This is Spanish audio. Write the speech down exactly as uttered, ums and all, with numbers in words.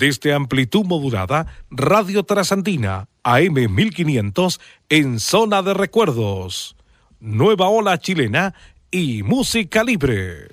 Desde amplitud modulada, Radio Trasandina, A M mil quinientos, en zona de recuerdos. Nueva ola chilena y música libre.